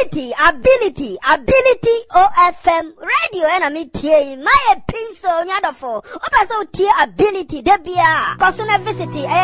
ability OFM radio and me tie my pencil nyadofo oba so tie ability debia kosuna visit